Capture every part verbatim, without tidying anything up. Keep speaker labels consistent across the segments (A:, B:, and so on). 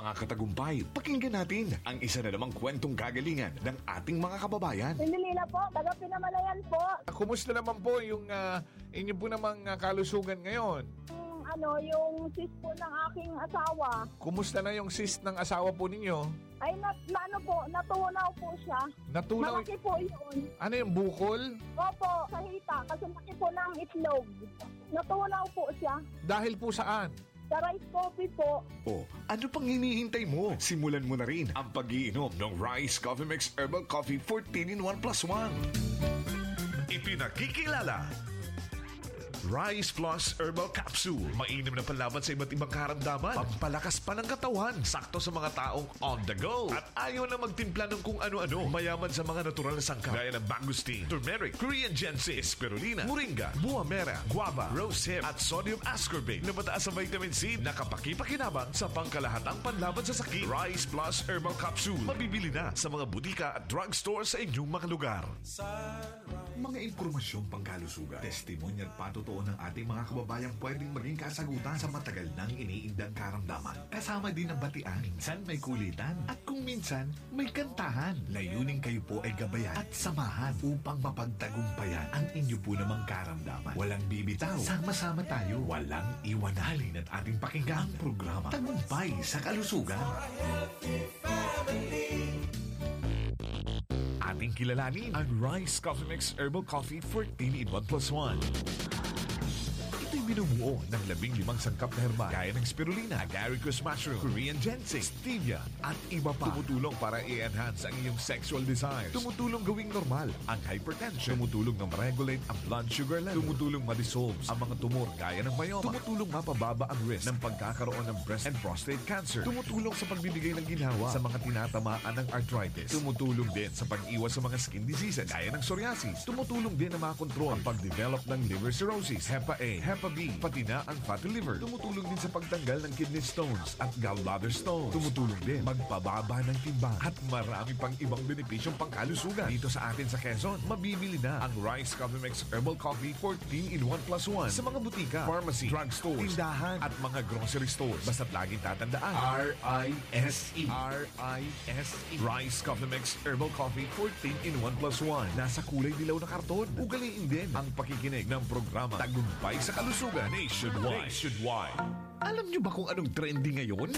A: mga katagumpay, pakinggan natin ang isa na namang kwentong kagalingan ng ating mga kababayan.
B: Pindilila po, taga Pinamalayan po.
C: Kumusta naman po yung uh, inyo po namang uh, kalusugan ngayon?
B: Yung, ano, yung sis po ng aking asawa.
C: Kumusta na yung cyst ng asawa po ninyo?
B: Ay, na, na ano po, natunaw po siya.
C: Natunaw?
B: Malaki po yun.
C: Ano yung bukol?
B: Opo, sa hita, kasi laki po ng itlog. Natunaw po siya.
C: Dahil po saan?
B: Sa rice coffee po.
A: O, ano pang hinihintay mo? Simulan mo na rin ang pag-iinom ng Rice Coffee Mix Herbal Coffee fourteen in one plus one. Ipinakikilala Rice Plus Herbal Capsule. Mainam na panlaban sa iba't ibang karamdaman. Pampalakas pa ng katawan. Sakto sa mga taong on the go. At ayaw na magtimpla ng kung ano-ano. Mayaman sa mga natural na sangkap. Gaya ng mangosteen, turmeric, Korean ginseng, spirulina, moringa, buwa mera, guava, rosehip, at sodium ascorbate na mataas sa vitamin C na kapakipakinabang sa pangkalahatang panlaban sa sakit. Rice Plus Herbal Capsule. Mabibili na sa mga butika at drugstore sa inyong mga lugar. Mga impormasyong pangkalusugan, testimonya at patotoo ng ating mga kababayang pwedeng maging kasagutan sa matagal nang iniindang karamdaman. Kasama din ang batian, minsan may kulitan, at kung minsan may kantahan. Layunin kayo po ay gabayan at samahan upang mapagtagumpayan ang inyo po namang karamdaman. Walang bibitaw, sama-sama tayo, walang iwanalin at ating pakinggan ang programa Tagumpay sa Kalusugan. Ating kilalanin ang Rice Coffee Mix Herbal Coffee fourteen in one plus one. Ito'y binubuo ng labing limang sangkap na herba gaya ng spirulina, agaricus mushroom, Korean ginseng, stevia, at iba pa. Tumutulong para i-enhance ang iyong sexual desires. Tumutulong gawing normal ang hypertension. Tumutulong na ma-regulate ang blood sugar level. Tumutulong ma-dissolve ang mga tumor gaya ng myoma. Tumutulong mapababa ang risk ng pagkakaroon ng breast and prostate cancer. Tumutulong sa pagbibigay ng ginhawa sa mga tinatamaan ng arthritis. Tumutulong din sa pag-iwas sa mga skin diseases gaya ng psoriasis. Tumutulong din na makontrol ang pag-develop ng liver cirrhosis, hepa A, hepa B, pati na ang fatty liver. Tumutulong din sa pagtanggal ng kidney stones at gallbladder stones. Tumutulong din magpababa ng timbang at marami pang ibang benepisyong pangkalusugan. Dito sa atin sa Quezon, mabibili na ang Rice Coffee Mix Herbal Coffee fourteen in one plus one sa mga butika, pharmacy, drugstores, tindahan at mga grocery stores. Basta't laging tatandaan R I S E R I S E Rice Coffee Mix Herbal Coffee fourteen in one plus one. Nasa kulay dilaw na karton. Ugaliin din ang pakikinig ng programa Tagumpay sa Kalusugan Nationwide. Nationwide. Alam niyo ba kung anong trending ngayon?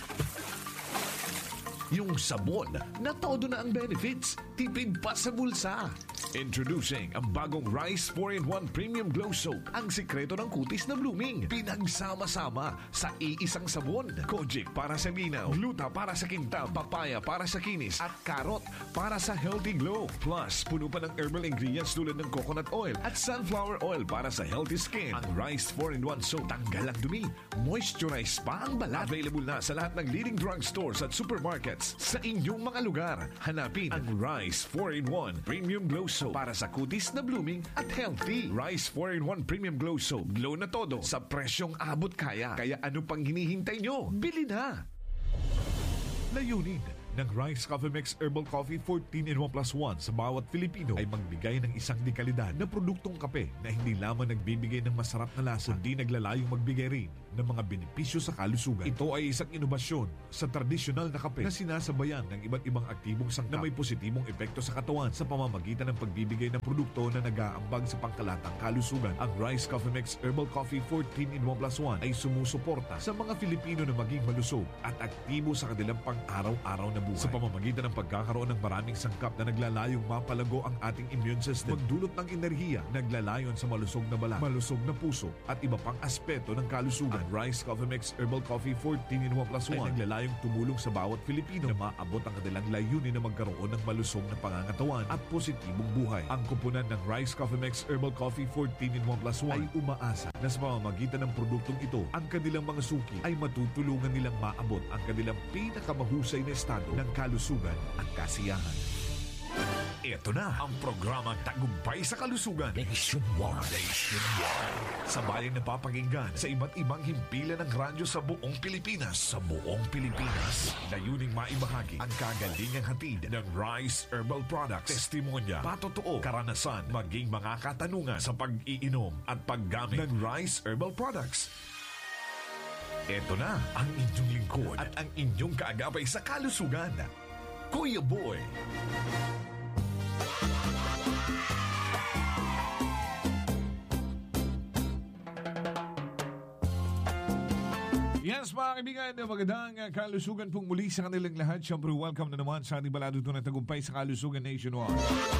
A: Yung sabon na todo na ang benefits, tipid pa sa bulsa. Introducing ang bagong Rice four in one Premium Glow Soap. Ang sikreto ng kutis na blooming. Pinagsama-sama sa iisang sabon. Kojic para sa minaw, gluta para sa kintab, papaya para sa kinis, at carrot para sa healthy glow. Plus, puno pa ng herbal ingredients tulad ng coconut oil at sunflower oil para sa healthy skin. Ang Rice four in one Soap, tanggal ang dumi, moisturize pa ang balat. Available na sa lahat ng leading drugstores at supermarkets sa inyong mga lugar. Hanapin ang Rice four in one Premium Glow Soap para sa kutis na blooming at healthy. Rice four in one Premium Glow Soap. Glow na todo sa presyong abot kaya. Kaya ano pang hinihintay nyo? Bili na! Layunin ng Rice Coffee Mix Herbal Coffee fourteen in one plus one sa bawat Filipino ay magbigay ng isang dekalidad na produktong kape na hindi lamang nagbibigay ng masarap na lasa, kundi naglalayong magbigay rin ng mga benepisyo sa kalusugan. Ito ay isang inobasyon sa tradisyonal na kape na sinasabayan ng iba't ibang aktibong sangkap na may positibong epekto sa katawan sa pamamagitan ng pagbibigay ng produkto na nag-aambag sa pangkalatang kalusugan. Ang Rice Coffee Mix Herbal Coffee fourteen in one plus one ay sumusuporta sa mga Filipino na maging malusog at aktibo sa kanilang pang-araw-araw na buhay. Sa pamamagitan ng pagkakaroon ng maraming sangkap na naglalayong mapalago ang ating immune system, magdulot ng enerhiya, naglalayon sa malusog na balat, malusog na puso, at iba pang aspeto ng kalusugan. Ang Rice Coffee Mix Herbal Coffee fourteen in one plus one ay naglalayong tumulong sa bawat Filipino na maabot ang kanilang layunin na magkaroon ng malusog na pangangatawan at positibong buhay. Ang kupunan ng Rice Coffee Mix Herbal Coffee fourteen in one plus one ay umaasa na sa pamamagitan ng produktong ito, ang kanilang mga suki ay matutulungan nilang maabot ang kanilang pinakamahusay na estado ng kalusugan at kasiyahan. Ito na ang programang Tagumpay sa Kalusugan Nationwide. Nationwide. Sabayang napapakinggan sa iba't ibang himpilan ng radyo sa buong Pilipinas. Sa buong Pilipinas. Layuning maibahagi ang kagalingang hatid ng Rice Herbal Products. Testimonya, patotoo, karanasan, maging mga katanungan sa pag-iinom at paggamit ng Rice Herbal Products. Ito na ang inyong lingkod at ang inyong kaagapay sa kalusugan, Kuya Boy. Yes, mga kaibigan, magandang kalusugan pong muli sa kanilang lahat. Siyempre, welcome na naman sa ating balado ito na tagumpay sa Kalusugan Nationwide.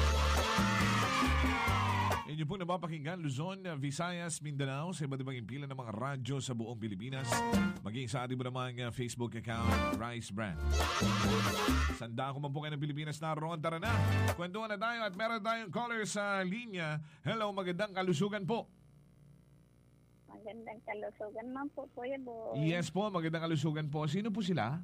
A: Inyo po napapakinggan Luzon, Visayas, Mindanao sa iba't ibang impila ng mga radyo sa buong Pilipinas. Maging sa ating mo namang Facebook account, Rice Brand. Sanda ko man po kayo ng Pilipinas na roon. Tara na, kwentuhan na tayo at meron tayong caller sa linya. Hello, magandang kalusugan po.
B: Magandang kalusugan man po, Kuya Boy.
A: Yes po, magandang kalusugan po. Sino po sila?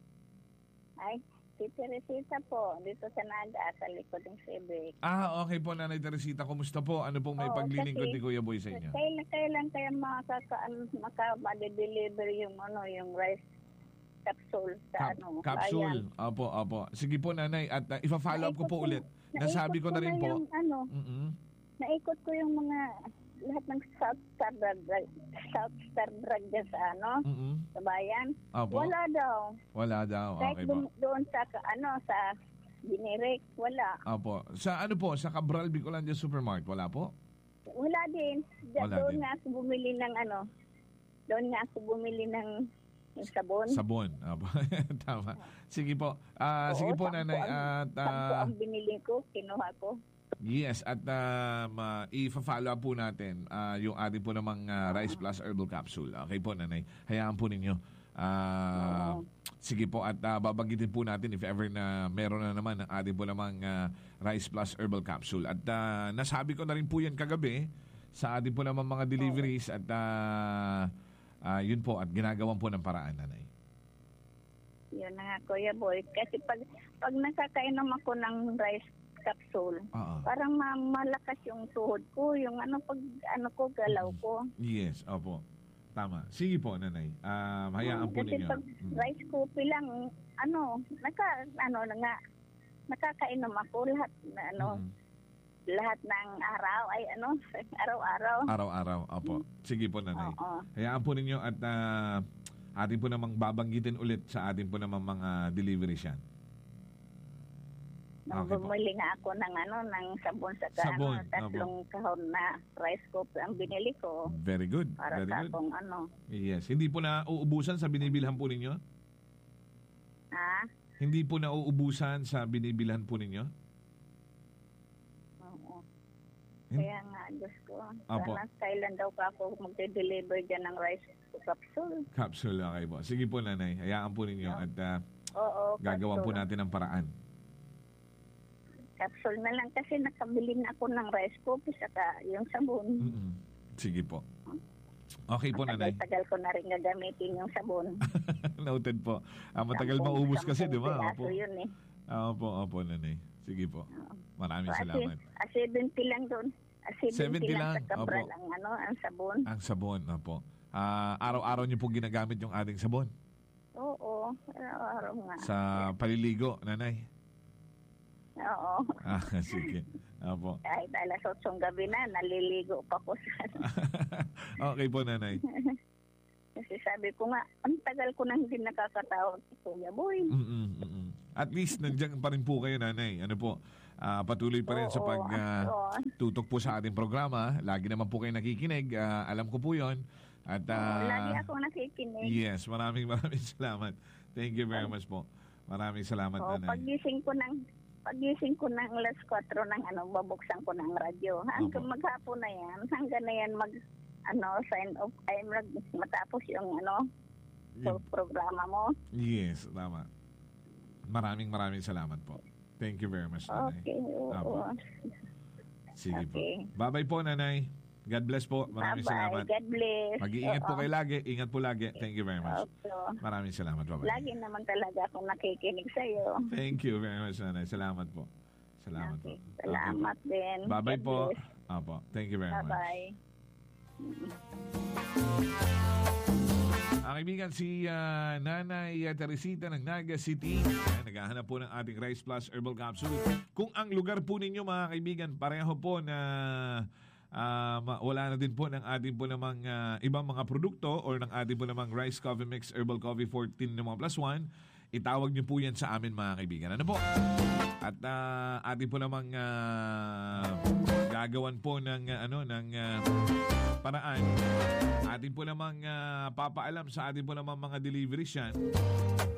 B: Ay, si Teresita po, dito sa Naga, sa likod ng Civic.
A: Ah, okay po, Nanay Teresita. Kumusta po? Ano pong may
B: Oo,
A: paglilingkod
B: kasi-
A: ni Kuya Boy sa inyo?
B: Kailan, kailan kaya makaka, maka-deliver yung, ano, yung rice capsule sa
A: Cap-
B: ano?
A: capsule. Opo, opo. Sige po, Nanay. At uh, ipa-follow up ko po ulit. Nasabi ko na rin po.
B: Yung, ano,
A: Mm-mm.
B: naikot ko yung mga, lahat ng South Star Drug, South Star Drug dyan sa, ano,
A: Mm-mm.
B: sa bayan.
A: Opo.
B: Wala daw.
A: Wala daw.
B: Kahit
A: Okay po.
B: doon, doon sa, ano, sa generic, wala.
A: Opo. Sa ano po? Sa Cabral Bicolandia Supermarket, wala po?
B: Wala din. Da-
A: Wala
B: doon
A: din.
B: nga ako bumili ng ano, doon nga ako bumili ng yung sabon.
A: Sabon. Opo. Tama. Sige po. Ah,
B: Oo,
A: sige po,
B: sampo
A: Nanay.
B: ang-
A: At
B: sampo
A: ah,
B: ang binili ko, kinuha ko.
A: yes, at um, uh, i-follow up po natin ah, yung ating po namang ah, Rice Plus Herbal Capsule. Okay po, Nanay. Hayaan po ninyo. Ah,
B: Oo.
A: sige po, at uh, babanggitin po natin if ever na meron na naman ang ating po namang ah, Rice Plus Herbal Capsule. At ah, nasabi ko na rin po yan kagabi sa ating po namang mga deliveries at ah, ah, yun po, at ginagawan po ng paraan, Nanay.
B: Yun na nga, Kuya Boy. Kasi pag, pag nakakainom ako ng rice capsule,
A: Oo.
B: parang ma- malakas yung tuhod ko, yung ano, pag ano ko, galaw ko.
A: Yes, opo. Tama. Sige po, Nanay. Um, hayaan po
B: Kasi
A: ninyo.
B: pag
A: Mm.
B: rice coffee lang, ano, naka, ano na nga, nakakainom ako lahat, na, ano,
A: Mm.
B: lahat ng araw, ay ano, araw-araw.
A: Araw-araw. Opo. Sige po, Nanay.
B: Oo.
A: Hayaan po ninyo at uh, atin po namang babanggitin ulit sa atin po namang mga deliveries yan.
B: Nung
A: Okay po.
B: bumili nga ako ng ano, ng sabon sa
A: Sabon,
B: ano, tatlong kahon na rice coffee ang binili ko
A: Very good.
B: para
A: Very
B: sa
A: good.
B: akong ano,
A: Yes. Hindi po na uubusan sa binibilhan po ninyo?
B: ha?
A: Hindi po na uubusan sa binibilhan po ninyo?
B: Oo.
A: Hmm?
B: Kaya nga, Diyos ko,
A: Apo.
B: sana kailan daw pa ako magde-deliver dyan ng rice capsule.
A: Capsule. Okay po. Sige po, Nanay. Hayaan po ninyo at uh,
B: Oo,
A: gagawan po
B: capsule.
A: natin ang paraan.
B: Capsule na lang kasi nakabili na ako ng rice coffee saka yung sabon.
A: Mm-mm. Sige po. Okay po, Nanay.
B: Tagal-tagal ko na rin gagamitin yung sabon.
A: Noted po. Ah, matagal
B: Sampung-
A: maubos kasi, di ba?
B: sampung
A: Opo.
B: piraso yun eh.
A: Ah, Opo, opo, Nanay. Sige po. Maraming
B: So,
A: salamat.
B: A seventy lang doon. A seventy
A: seventy
B: lang
A: lang,
B: sa Cabral
A: opo.
B: ang ano, ang sabon.
A: Ang sabon, opo. Ah, araw-araw niyo po ginagamit yung ating sabon
B: Oo, araw-araw nga.
A: sa paliligo, Nanay.
B: Oo.
A: Ah, sige. Opo.
B: Kahit alas otsong gabi na, naliligo pa ko sa
A: Okay po, Nanay.
B: Kasi sabi ko nga, ang tagal ko nang hindi nakakatawag si Kuya Boy.
A: Mm-mm, mm-mm. At least nandiyan pa rin po kayo, Nanay. Ano po? Ah, patuloy pa rin sa
B: Oo,
A: pag ah,
B: oo.
A: tutok po sa ating programa. Lagi naman po kayo nakikinig. Ah, alam ko po 'yon. At
B: Oo,
A: ah,
B: lagi akong nakikinig.
A: yes, maraming maraming salamat. Thank you very much po. Maraming salamat,
B: Oo,
A: Nanay.
B: pagising ko ng pagising ko ng alas kwatro ng ano, babuksan ko ng radyo. Hanggang
A: Opo.
B: maghapon na yan, hanggang na yan mag ano, sign off ay mag, matapos yung ano, so, programa mo.
A: Yes, tama. Maraming maraming salamat po. Thank you very much, Nanay.
B: Okay, oo.
A: Apo. Sige
B: Okay.
A: po. Bye-bye po, Nanay. God bless po. Maraming
B: Bye-bye.
A: salamat.
B: God bless.
A: Mag-iingat po
B: Oo.
A: kayo lagi. Ingat po lagi. Thank you very much.
B: Okay.
A: Maraming salamat. Bye-bye.
B: Lagi naman talaga akong nakikinig sa'yo.
A: Thank you very much, Nanay. Salamat po. Salamat
B: Okay.
A: po.
B: Salamat din.
A: Okay po. Bye-bye
B: God
A: po.
B: bless.
A: Apo. Thank you very much.
B: Bye-bye.
A: Ang kaibigan si ah, Nanay Teresita ng Naga City. Ayan, naghahanap po ng ating Rice Plus Herbal Capsule. Kung ang lugar po ninyo, mga kaibigan, pareho po na
C: uh, wala na din po ng ating po namang uh, ibang mga produkto or ng ating po namang Rice Coffee Mix Herbal Coffee fourteen na mga plus one, itawag niyo po yan sa amin mga kaibigan. Ano po? At uh, ating po namang uh, gagawan po ng uh, ano ng uh, paraan. Ating po namang uh, papaalam sa ating po namang mga deliveries yan